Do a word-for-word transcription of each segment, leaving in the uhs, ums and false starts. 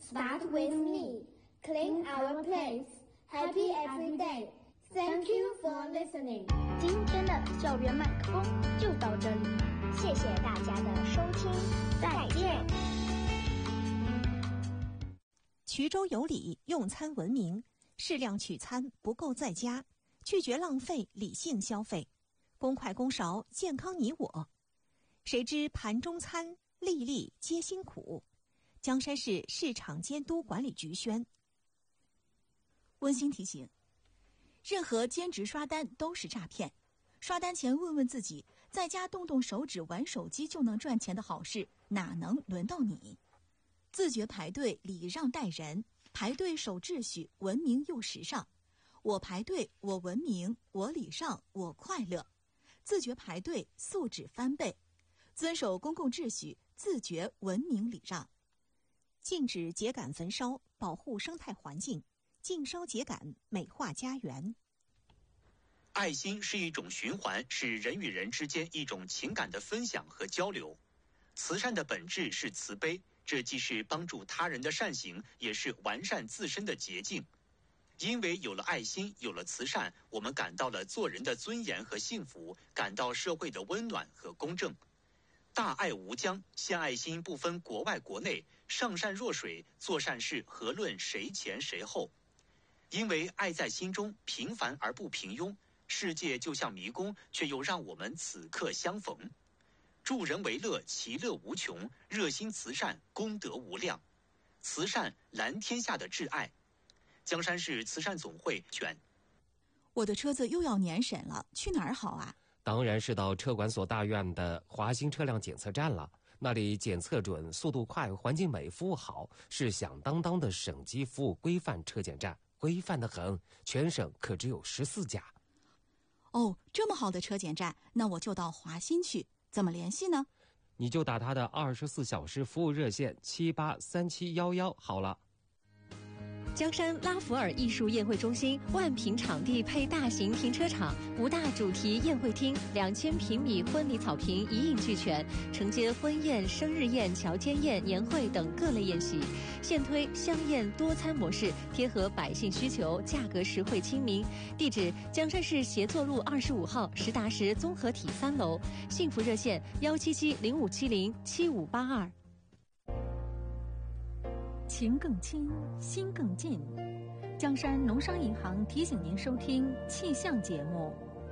Start with me. Clean our place. Happy every day. Thank you for listening. 今天的校园麦克风就到这里， 谢谢大家的收听，再见。 衢州有礼，用餐文明，适量取餐，不够在家，拒绝浪费，理性消费，公筷公勺，健康你我。谁知盘中餐，粒粒皆辛苦。江山市市场监督管理局宣。 温馨提醒：任何兼职刷单都是诈骗。刷单前问问自己，在家动动手指玩手机就能赚钱的好事，哪能轮到你？自觉排队，礼让待人，排队守秩序，文明又时尚。我排队，我文明，我礼让，我快乐。自觉排队，素质翻倍。遵守公共秩序，自觉文明礼让。 禁止秸秆焚烧，保护生态环境。禁烧秸秆，美化家园。 爱心是一种循环，是人与人之间一种情感的分享和交流。慈善的本质是慈悲，这既是帮助他人的善行，也是完善自身的捷径。因为有了爱心，有了慈善，我们感到了做人的尊严和幸福，感到社会的温暖和公正。大爱无疆，献爱心不分国外国内，上善若水，做善事何论谁前谁后。因为爱在心中，平凡而不平庸，世界就像迷宫，却又让我们此刻相逢。助人为乐，其乐无穷；热心慈善，功德无量。慈善蓝天下的挚爱。江山市慈善总会选。 我的车子又要年审了，去哪儿好啊？ 当然是到车管所大院的华兴车辆检测站了，那里检测准，速度快，环境美，服务好，是响当当的省级服务规范车检站，规范得很，全省可只有十四家。 哦，这么好的车检站，那我就到华新去，怎么联系呢？ 你就打他的二十四小时服务热线七八三七幺幺好了。 江山拉弗尔艺术宴会中心万平场地配大型停车场，五大主题宴会厅，两千平米婚礼草坪一应俱全，承接婚宴、生日宴、乔迁宴、年会等各类宴席。现推香宴多餐模式，贴合百姓需求，价格实惠亲民。地址：江山市协作路二十五号实达实综合体三楼。幸福热线：幺七七零五七零七五八二。 情更亲，心更近。江山农商银行提醒您收听气象节目。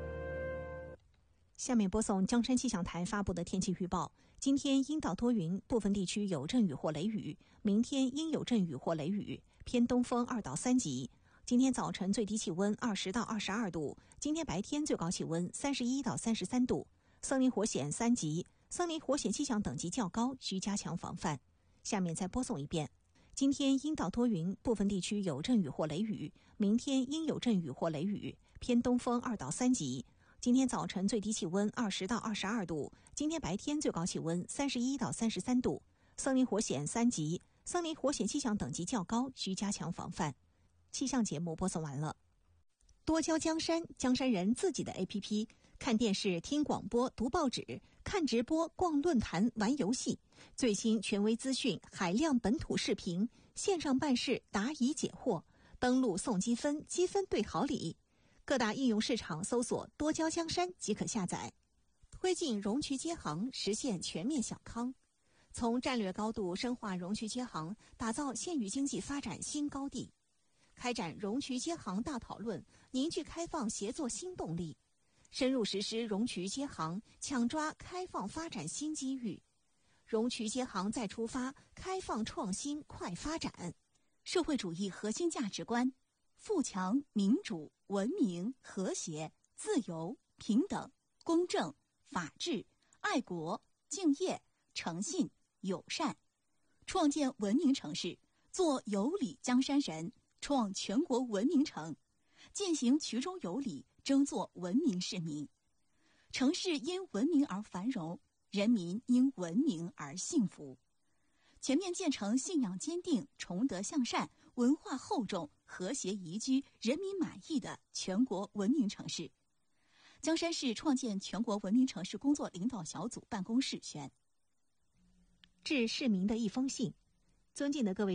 下面播送江山气象台发布的天气预报。今天阴到多云，部分地区有阵雨或雷雨。明天阴有阵雨或雷雨，偏东风二到三级。今天早晨最低气温二十到二十二度，今天白天最高气温三十一到三十三度。森林火险三级，森林火险气象等级较高，需加强防范。下面再播送一遍。今天阴到多云，部分地区有阵雨或雷雨。明天阴有阵雨或雷雨，偏东风二到三级。今天早晨最低气温二十到二十二度，今天白天最高气温三十一到三十三度。森林火险三级，森林火险气象等级较高，需加强防范。气象节目播送完了。多交江山，江山人自己的 A P P， 看电视、听广播、读报纸，看直播、逛论坛、玩游戏，最新权威资讯，海量本土视频，线上办事，答疑解惑，登录送积分，积分兑好礼。各大应用市场搜索多交江山即可下载。推进融渠接行，实现全面小康。从战略高度深化融渠接行，打造县域经济发展新高地。开展融渠接行大讨论，凝聚开放协作新动力，深入实施融渠接行，抢抓开放发展新机遇。融渠接行再出发，开放创新快发展。 社会主义核心价值观：富强、民主、文明、和谐、自由、平等、公正、法治、爱国、敬业、诚信、友善。创建文明城市，做有礼江山人，创全国文明城，践行衢州有礼，争做文明市民。城市因文明而繁荣，人民因文明而幸福。全面建成信仰坚定、崇德向善、文化厚重、和谐宜居、人民满意的全国文明城市。江山市创建全国文明城市工作领导小组办公室宣。 致市民的一封信。尊敬的各位